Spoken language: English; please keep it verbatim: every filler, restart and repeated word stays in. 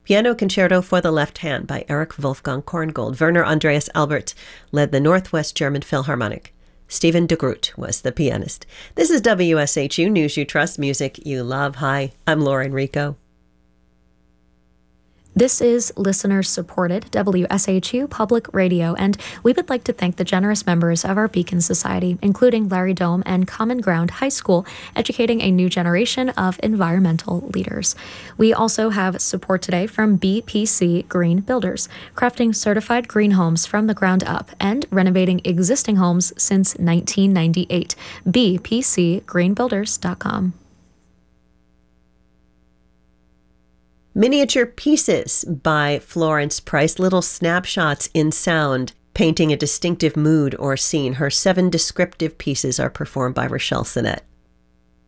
Piano Concerto for the Left Hand by Erich Wolfgang Korngold. Werner Andreas Albert led the Northwest German Philharmonic. Stephen de Groot was the pianist. This is W S H U News You Trust, Music You Love. Hi, I'm Lauren Rico. This is listener-supported W S H U Public Radio, and we would like to thank the generous members of our Beacon Society, including Larry Dome and Common Ground High School, educating a new generation of environmental leaders. We also have support today from B P C Green Builders, crafting certified green homes from the ground up and renovating existing homes since nineteen ninety-eight. b p c green builders dot com. Miniature Pieces by Florence Price, little snapshots in sound, painting a distinctive mood or scene. Her seven descriptive pieces are performed by Rochelle Sinnett.